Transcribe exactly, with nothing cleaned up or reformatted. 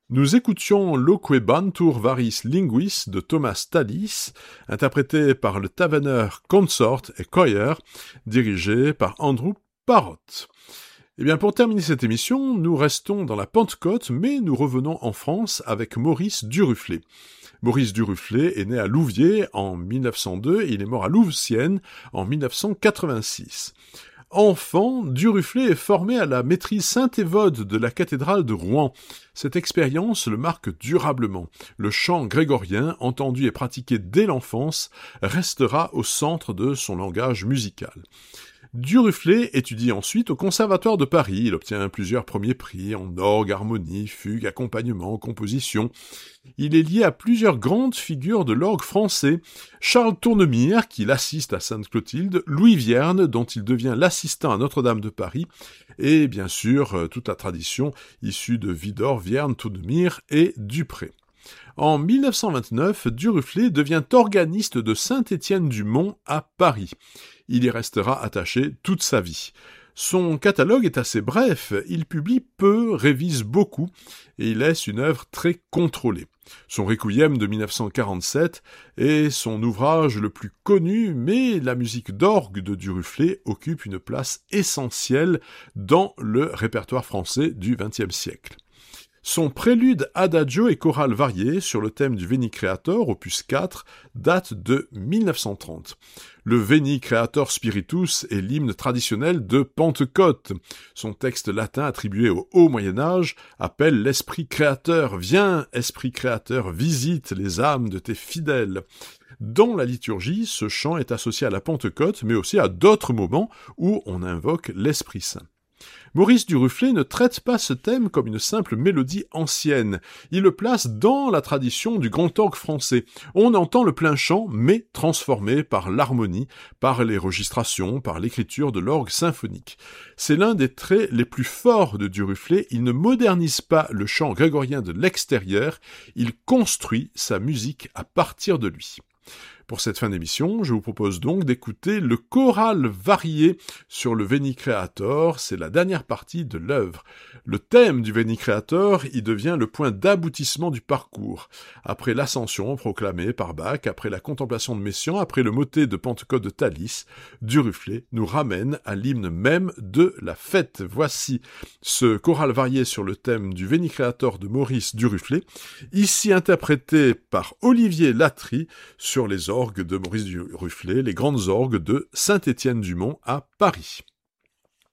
Nous écoutions Loquebantur Varis Linguis de Thomas Tallis, interprété par le Tavener Consort et Choir, dirigé par Andrew Parrott. Eh bien, pour terminer cette émission, nous restons dans la Pentecôte, mais nous revenons en France avec Maurice Duruflé. Maurice Duruflé est né à Louviers en mille neuf cent deux et il est mort à Louvciennes en mille neuf cent quatre-vingt-six. Enfant, Duruflé est formé à la maîtrise Saint-Évode de la cathédrale de Rouen. Cette expérience le marque durablement. Le chant grégorien, entendu et pratiqué dès l'enfance, restera au centre de son langage musical. Duruflé étudie ensuite au Conservatoire de Paris. Il obtient plusieurs premiers prix en orgue, harmonie, fugue, accompagnement, composition. Il est lié à plusieurs grandes figures de l'orgue français. Charles Tournemire, qui l'assiste à Sainte-Clotilde, Louis Vierne, dont il devient l'assistant à Notre-Dame de Paris, et bien sûr toute la tradition issue de Widor, Vierne, Tournemire et Dupré. En mille neuf cent vingt-neuf, Duruflé devient organiste de Saint-Étienne-du-Mont à Paris. Il y restera attaché toute sa vie. Son catalogue est assez bref, il publie peu, révise beaucoup, et il laisse une œuvre très contrôlée. Son Requiem de mille neuf cent quarante-sept est son ouvrage le plus connu, mais la musique d'orgue de Duruflé occupe une place essentielle dans le répertoire français du vingtième siècle. Son prélude adagio et chorale varié sur le thème du Veni Creator, opus quatre, date de mille neuf cent trente. Le Veni Creator Spiritus est l'hymne traditionnel de Pentecôte. Son texte latin attribué au haut Moyen-Âge appelle l'Esprit Créateur. Viens, Esprit Créateur, visite les âmes de tes fidèles. Dans la liturgie, ce chant est associé à la Pentecôte, mais aussi à d'autres moments où on invoque l'Esprit Saint. Maurice Duruflé ne traite pas ce thème comme une simple mélodie ancienne. Il le place dans la tradition du grand orgue français. On entend le plein chant, mais transformé par l'harmonie, par les registrations, par l'écriture de l'orgue symphonique. C'est l'un des traits les plus forts de Duruflé. Il ne modernise pas le chant grégorien de l'extérieur, il construit sa musique à partir de lui. Pour cette fin d'émission, je vous propose donc d'écouter le choral varié sur le Veni Creator, c'est la dernière partie de l'œuvre. Le thème du Veni Creator y devient le point d'aboutissement du parcours. Après l'ascension proclamée par Bach, après la contemplation de Messiaen, après le motet de Pentecôte de Tallis, Duruflé nous ramène à l'hymne même de la fête. Voici ce choral varié sur le thème du Veni Creator de Maurice Duruflé, ici interprété par Olivier Latry sur les orgues de Maurice Duruflé, les grandes orgues de Saint-Étienne-du-Mont à Paris.